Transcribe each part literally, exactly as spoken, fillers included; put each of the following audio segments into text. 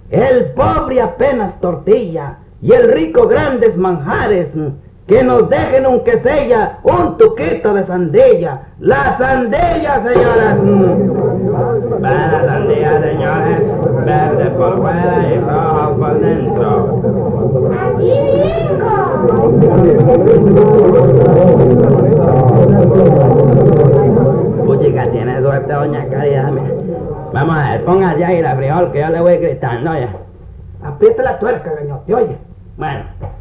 el pobre apenas tortilla y el rico grandes manjares. Que nos dejen aunque sea un tuquito de sandía. La sandía, señoras. La sandía, señores, verde por fuera y rojo por dentro. Puchica, tiene suerte, doña Caridad. Vamos a ver, póngase ahí la frijol que yo le voy gritando, oye. Apriete la tuerca, gañote, oye. Bueno.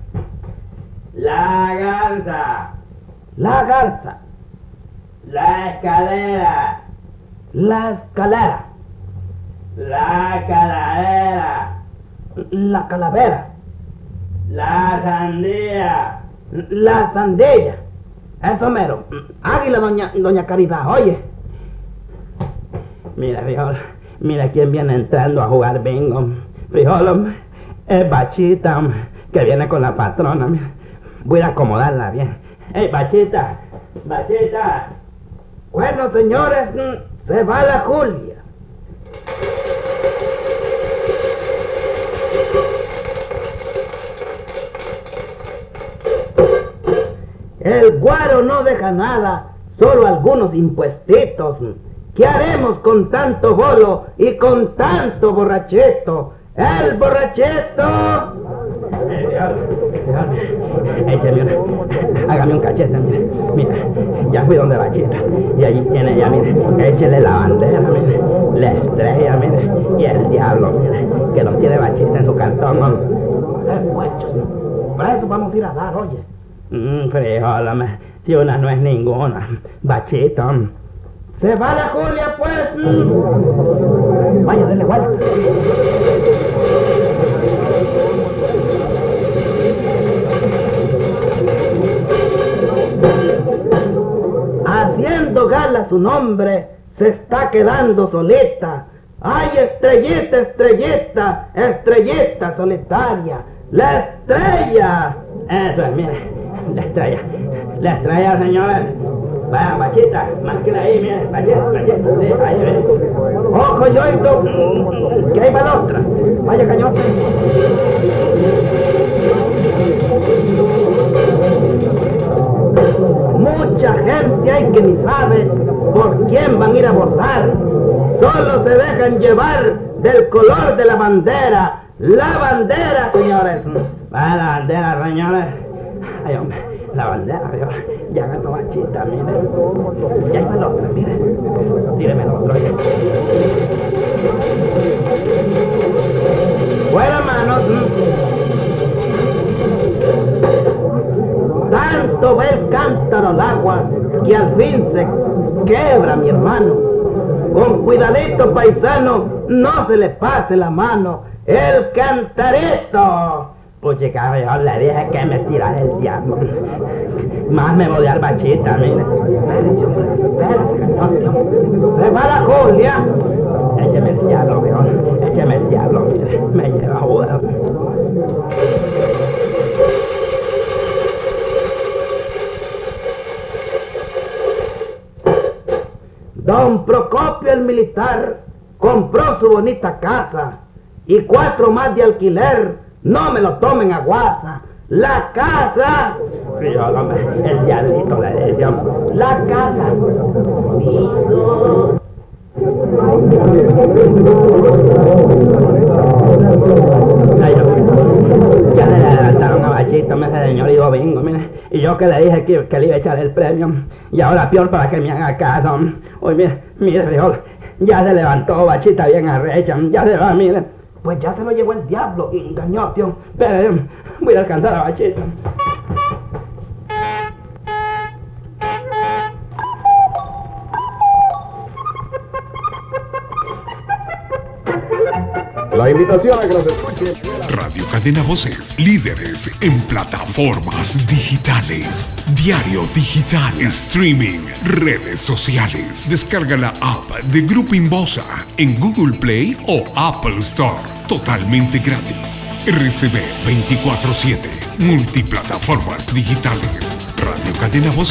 La garza. La garza. La escalera. La escalera. La calavera. La calavera. La sandía. La sandía. Eso mero. Águila, doña, doña Caridad, oye. Mira, frijol, mira quién viene entrando a jugar bingo. Frijol, es Bachita, que viene con la patrona, mira. Voy a acomodarla bien. ¡Ey, Bachita! ¡Bachita! Bueno, señores, se va la Julia. El guaro no deja nada, solo algunos impuestitos. ¿Qué haremos con tanto bolo y con tanto borracheto? ¡El borracheto! Écheme una, hágame un cachete, mire, mira, ya fui donde Bachita, y allí tiene ya, mire, échele la bandera, mire, la estrella, mire, y el diablo, mire, que los tiene Bachita en su cartón, ¿no? Eh, muchachos, para eso vamos a ir a dar, oye. Mmm, frijol, hombre, si una no es ninguna, Bachita. Se va la Julia, pues. Vaya, dele vuelta. Haciendo gala su nombre, se está quedando solita. ¡Ay, estrellita, estrellita, estrellita solitaria! ¡La estrella! Eso es, mire, la estrella. La estrella, señores. Vaya, Bachita, másquela ahí, mire, Bachita, Bachita, sí, ahí ve. ¡Ojo, yoito! Que ahí va la otra. Vaya, cañote. Mucha gente hay que ni sabe por quién van a ir a votar. Solo se dejan llevar del color de la bandera. La bandera, señores. Va la bandera, señores. Ay, hombre, la bandera, señores. Ya ganó Bachita, mire. Ya iba el otro, mire. Tíreme el otro. Fuera manos. Tanto ve el cántaro al agua que al fin se quebra, mi hermano. Con cuidadito, paisano, no se le pase la mano. ¡El cantarito! Puchica, yo le dije que me tirara el diablo. Más me voy a dar Bachita, mire. Espérese, hombre, espérese, se va la Julia. Écheme el diablo, viejo. Écheme el diablo, mire. Me lleva a jugar. Don Procopio el militar compró su bonita casa y cuatro más de alquiler, no me lo tomen a guasa. La casa, Frijol, hombre, el diablito le dice, la casa. Amigo. Ya le adelantaron a Bachita, me ese señor y domingo, mire. Y yo que le dije que, que le iba a echar el premio. Y ahora peor para que me haga caso. Oye, mire, mire, frijol, ya se levantó Bachita bien arrecha. Ya se va, mire. Pues ya se lo llevó el diablo, engañó, tío. Pero voy a alcanzar a Bachita. La invitación a que nos escuchen. Radio Cadena Voces, líderes en plataformas digitales, diario digital, streaming, redes sociales. Descarga la app de Grupo Inbosa en Google Play o Apple Store, totalmente gratis. R C B veinticuatro siete, multiplataformas digitales. Radio Cadena Voces.